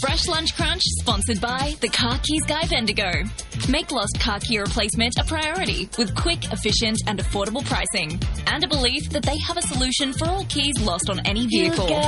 Fresh Lunch Crunch, sponsored by the Car Keys Guy Vendigo. Make lost car key replacement a priority with quick, efficient and affordable pricing. And a belief that they have a solution for all keys lost on any vehicle.